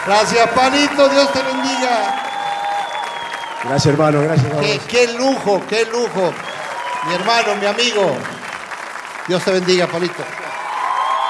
Gracias, Palito, Dios te bendiga. Gracias, hermano, gracias a vos. Qué lujo, qué lujo. Mi hermano, mi amigo. Dios te bendiga, Palito.